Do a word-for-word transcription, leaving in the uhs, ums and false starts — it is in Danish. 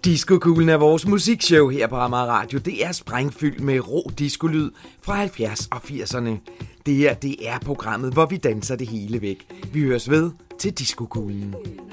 Diskokuglen er vores musikshow her på Amager Radio. Det er sprængfyldt med rå diskolyd fra halvfjerds og firserne. Det her, det er programmet, hvor vi danser det hele væk. Vi høres ved til Diskokuglen.